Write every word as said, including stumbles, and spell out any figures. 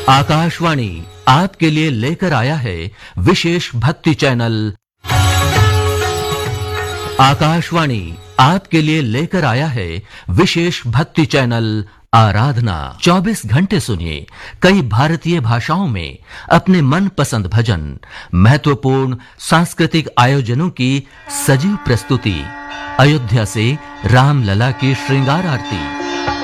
आकाशवाणी आपके लिए लेकर आया है विशेष भक्ति चैनल। आकाशवाणी आपके लिए लेकर आया है विशेष भक्ति चैनल आराधना। चौबीस घंटे सुनिए कई भारतीय भाषाओं में अपने मनपसंद भजन, महत्वपूर्ण सांस्कृतिक आयोजनों की सजीव प्रस्तुति, अयोध्या से रामलला की श्रृंगार आरती,